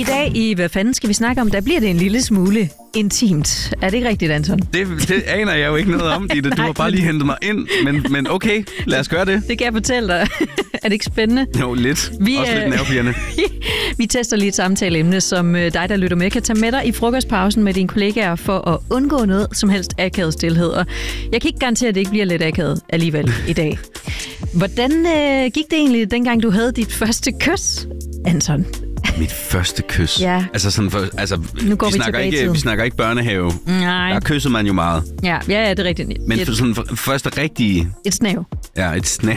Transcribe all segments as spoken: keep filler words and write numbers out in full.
dag i Hvad fanden skal vi snakke om? Der bliver det en lille smule intimt. Er det ikke rigtigt, Anton? Det, det aner jeg jo ikke noget om, Ditte. Du har bare lige hentet mig ind. Men, men okay, lad os gøre det. Det kan jeg fortælle dig. Er det ikke spændende? Jo, lidt. Vi, Også lidt nervepirrende. Vi tester lige et samtaleemne, som dig, der lytter med, kan tage med dig i frokostpausen med dine kollegaer for at undgå noget som helst akavet stilhed. Og jeg kan ikke garantere, at det ikke bliver lidt akavet alligevel i dag. Hvordan øh, gik det egentlig, dengang du havde dit første kys, Anton? Mit første kys? Ja. Altså, sådan for, altså nu går vi, vi, snakker ikke, vi snakker ikke børnehave. Nej. Der kyssede man jo meget. Ja, ja, ja det er rigtigt. Men for sådan for, første rigtige... Et snæv. Ja, et snæv.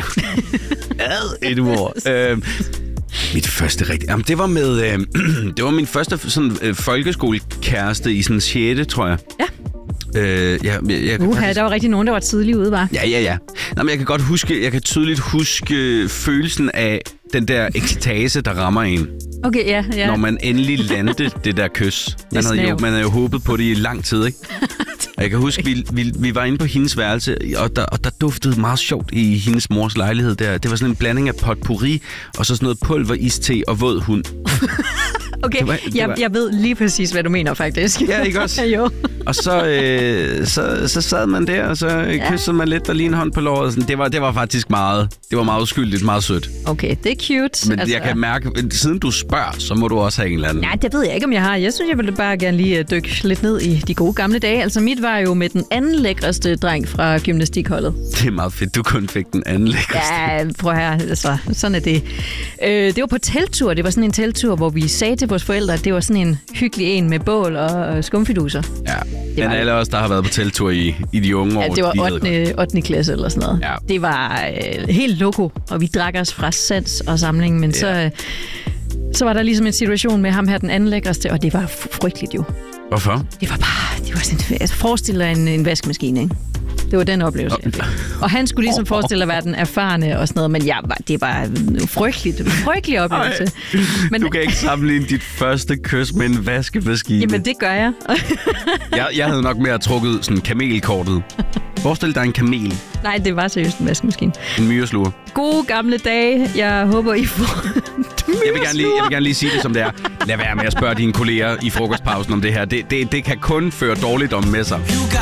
Ad et ord. øh, mit første rigtige... Jamen, det var med... Øh, det var min første sådan, øh, folkeskolekæreste i sådan sjette, tror jeg. Ja. Øh, jeg, jeg, jeg Uha, faktisk... der var rigtig nogen, der var tidligt ude, var? Ja, ja, ja. Nå, men jeg kan godt huske, jeg kan tydeligt huske følelsen af den der ekstase, der rammer en. Okay, ja, ja. Når man endelig landede det der kys. Man havde, jo, man havde jo håbet på det i lang tid, ikke? Og jeg kan huske, vi, vi, vi var inde på hendes værelse, og der, og der duftede meget sjovt i hendes mors lejlighed der. Det var sådan en blanding af potpourri, og så sådan noget pulveriste og våd hund. Okay, det var, det jeg, var... jeg ved lige præcis, hvad du mener, faktisk. Ja, ikke også? Jo. Og så, øh, så, så sad man der, og så ja. kyssede man lidt og lige en hånd på låret. Det var, det var faktisk meget, det var meget uskyldigt, meget sødt. Okay, det er cute. Men altså... jeg kan mærke, siden du spørger, så må du også have en eller anden. Nej, det ved jeg ikke, om jeg har. Jeg synes, jeg ville bare gerne lige dykke lidt ned i de gode gamle dage. Altså, mit var jo med den anden lækreste dreng fra gymnastikholdet. Det er meget fedt, du kun fik den anden lækreste. Ja, prøv her. Altså, sådan er det. Øh, det var på telttur. Det var sådan en telttur, hvor vi sagde til vores forældre, at det var sådan en hyggelig en med bål og skumfiduser. Ja, men alle os, der har været på telttur i, i de unge år. Ja, det var ottende ottende klasse eller sådan noget. Ja. Det var øh, helt loko, og vi drak os fra sans og samling, men ja. så, øh, så var der ligesom en situation med ham her, den anden lækreste, og det var frygteligt jo. Hvorfor? Det var bare, det var sådan, altså, forestil dig en, en vaskemaskine, ikke? Det var den oplevelse, jeg fik. Og han skulle ligesom forestille at være den erfarne og sådan noget, men jeg var, det var en frygteligt, frygtelig oplevelse. Men, du kan ikke sammenligne dit første kys med en vaskemaskine. Jamen, det gør jeg. jeg. Jeg havde nok mere trukket sådan kamelkortet. Forestil dig en kamel. Nej, det var seriøst en vaskemaskine. En myresluger. Gode gamle dage. Jeg håber, I får jeg vil, gerne lige, jeg vil gerne lige sige det, som det er. Lad være med at spørge dine kolleger i frokostpausen om det her. Det, det, det kan kun føre dårligdom med sig.